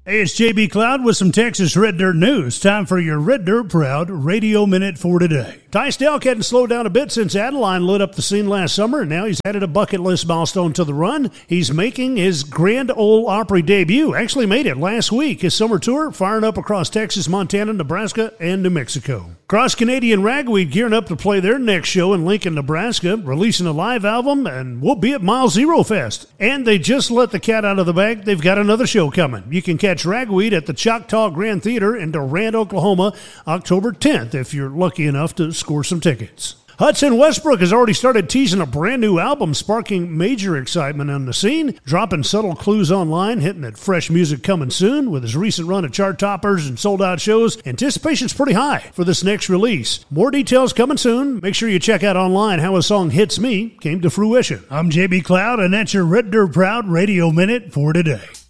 Hey, it's JB Cloud with some Texas Red Dirt news. Time for your Red Dirt Proud Radio Minute for today. Ty Stelk hadn't slowed down a bit since Adeline lit up the scene last summer, and now he's added a bucket list milestone to the run. He's making his Grand Ole Opry debut. Actually made it last week. His summer tour firing up across Texas, Montana, Nebraska, and New Mexico. Cross-Canadian Ragweed gearing up to play their next show in Lincoln, Nebraska, releasing a live album, and we'll be at Mile Zero Fest. And they just let the cat out of the bag. They've got another show coming. You can catch Ragweed at the Choctaw Grand Theater in Durant, Oklahoma, October 10th, if you're lucky enough to score some tickets. Hudson Westbrook has already started teasing a brand new album, sparking major excitement on the scene, dropping subtle clues online, hinting at fresh music coming soon. With his recent run of chart toppers and sold-out shows, anticipation's pretty high for this next release. More details coming soon. Make sure you check out online how his song Hits Me came to fruition. I'm JB Cloud, and that's your Red Dirt Proud Radio Minute for today.